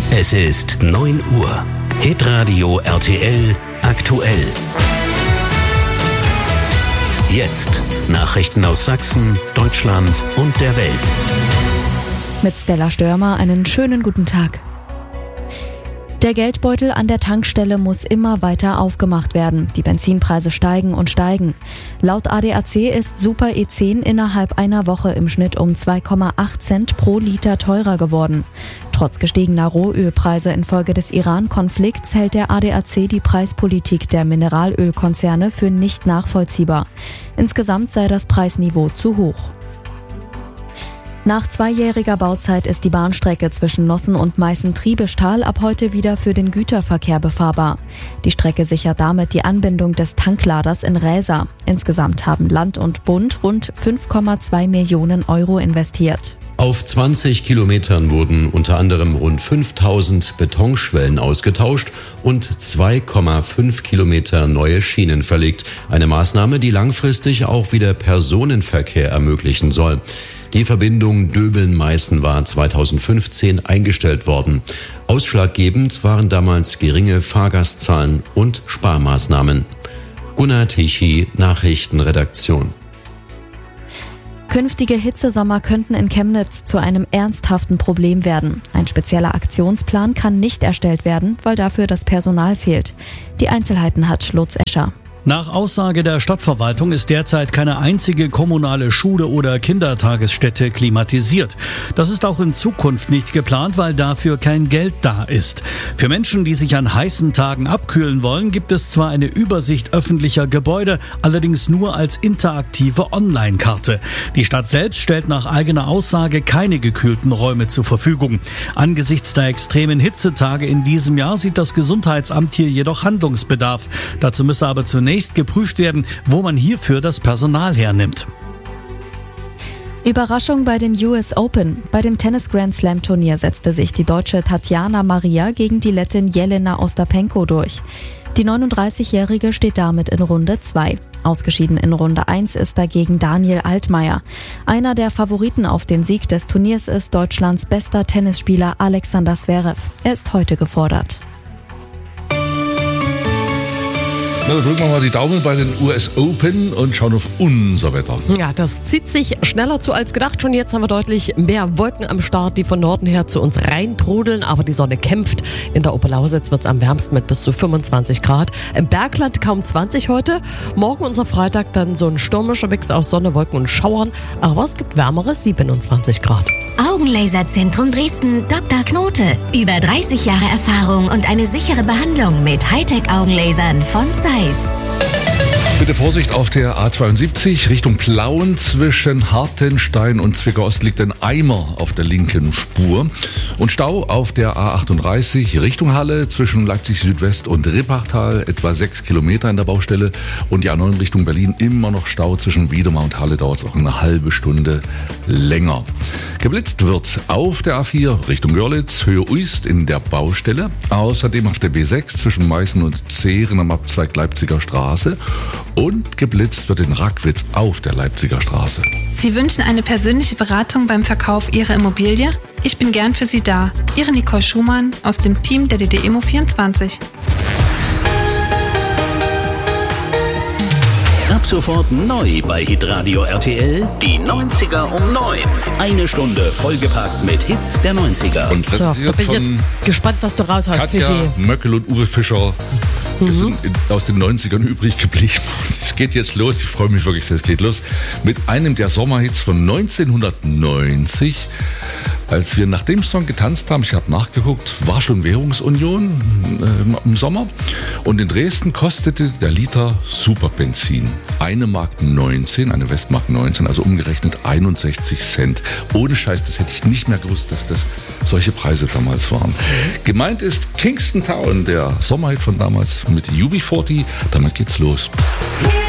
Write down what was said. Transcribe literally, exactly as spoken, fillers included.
Es ist neun Uhr. Hitradio R T L aktuell. Jetzt Nachrichten aus Sachsen, Deutschland und der Welt. Mit Stella Störmer einen schönen guten Tag. Der Geldbeutel an der Tankstelle muss immer weiter aufgemacht werden. Die Benzinpreise steigen und steigen. Laut A D A C ist Super E zehn innerhalb einer Woche im Schnitt um zwei Komma acht Cent pro Liter teurer geworden. Trotz gestiegener Rohölpreise infolge des Iran-Konflikts hält der A D A C die Preispolitik der Mineralölkonzerne für nicht nachvollziehbar. Insgesamt sei das Preisniveau zu hoch. Nach zweijähriger Bauzeit ist die Bahnstrecke zwischen Nossen und Meißen-Triebestal ab heute wieder für den Güterverkehr befahrbar. Die Strecke sichert damit die Anbindung des Tankladers in Räsa. Insgesamt haben Land und Bund rund fünf Komma zwei Millionen Euro investiert. Auf zwanzig Kilometern wurden unter anderem rund fünftausend Betonschwellen ausgetauscht und zwei Komma fünf Kilometer neue Schienen verlegt. Eine Maßnahme, die langfristig auch wieder Personenverkehr ermöglichen soll. Die Verbindung Döbeln-Meißen war zweitausendfünfzehn eingestellt worden. Ausschlaggebend waren damals geringe Fahrgastzahlen und Sparmaßnahmen. Gunnar Tichy, Nachrichtenredaktion. Künftige Hitzesommer könnten in Chemnitz zu einem ernsthaften Problem werden. Ein spezieller Aktionsplan kann nicht erstellt werden, weil dafür das Personal fehlt. Die Einzelheiten hat Lutz Escher. Nach Aussage der Stadtverwaltung ist derzeit keine einzige kommunale Schule oder Kindertagesstätte klimatisiert. Das ist auch in Zukunft nicht geplant, weil dafür kein Geld da ist. Für Menschen, die sich an heißen Tagen abkühlen wollen, gibt es zwar eine Übersicht öffentlicher Gebäude, allerdings nur als interaktive Online-Karte. Die Stadt selbst stellt nach eigener Aussage keine gekühlten Räume zur Verfügung. Angesichts der extremen Hitzetage in diesem Jahr sieht das Gesundheitsamt hier jedoch Handlungsbedarf. Dazu müsse aber zunächst geprüft werden, wo man hierfür das Personal hernimmt. Überraschung bei den U S Open. Bei dem Tennis-Grand-Slam-Turnier setzte sich die Deutsche Tatjana Maria gegen die Lettin Jelena Ostapenko durch. Die neununddreißigjährige steht damit in Runde zwei. Ausgeschieden in Runde eins ist dagegen Daniel Altmaier. Einer der Favoriten auf den Sieg des Turniers ist Deutschlands bester Tennisspieler Alexander Zverev. Er ist heute gefordert. Na, dann drücken wir mal die Daumen bei den U S Open und schauen auf unser Wetter. Ja, das zieht sich schneller zu als gedacht. Schon jetzt haben wir deutlich mehr Wolken am Start, die von Norden her zu uns reintrudeln. Aber die Sonne kämpft. In der Oberlausitz wird es am wärmsten mit bis zu fünfundzwanzig Grad. Im Bergland kaum zwanzig heute. Morgen, unser Freitag, dann so ein stürmischer Mix aus Sonne, Wolken und Schauern. Aber es gibt wärmere siebenundzwanzig Grad. Augenlaserzentrum Dresden, Doktor Knote. Über dreißig Jahre Erfahrung und eine sichere Behandlung mit Hightech-Augenlasern von Zeiss. Bitte Vorsicht auf der A zweiundsiebzig Richtung Plauen. Zwischen Hartenstein und Zwickau-Ost liegt ein Eimer auf der linken Spur. Und Stau auf der A achtunddreißig Richtung Halle zwischen Leipzig Südwest und Rippachtal. Etwa sechs Kilometer in der Baustelle. Und die A neun Richtung Berlin immer noch Stau zwischen Wiedemar und Halle. Dauert es auch eine halbe Stunde länger. Geblitzt wird auf der A vier Richtung Görlitz, Höhe Uist in der Baustelle. Außerdem auf der B sechs zwischen Meißen und Zehren am Abzweig Leipziger Straße. Und geblitzt wird in Rackwitz auf der Leipziger Straße. Sie wünschen eine persönliche Beratung beim Verkauf Ihrer Immobilie? Ich bin gern für Sie da. Ihre Nicole Schumann aus dem Team der D D Immo vierundzwanzig. Ab sofort neu bei Hitradio R T L, die neunziger um neun. Eine Stunde vollgepackt mit Hits der neunziger. Und So, da präsentiert bin ich jetzt von gespannt, was du raus hast, Katja Fischi. Möckel und Uwe Fischer. Wir sind aus den neunzigern übrig geblieben. Es geht jetzt los, ich freue mich wirklich sehr, es geht los mit einem der Sommerhits von neunzehnhundertneunzig. Als wir nach dem Song getanzt haben, ich habe nachgeguckt, war schon Währungsunion äh, im Sommer. Und in Dresden kostete der Liter Superbenzin eine Mark neunzehn, eine Westmark neunzehn, also umgerechnet einundsechzig Cent. Ohne Scheiß, das hätte ich nicht mehr gewusst, dass das solche Preise damals waren. Gemeint ist Kingston Town, der Sommerhit von damals mit U B vierzig. Damit geht's los.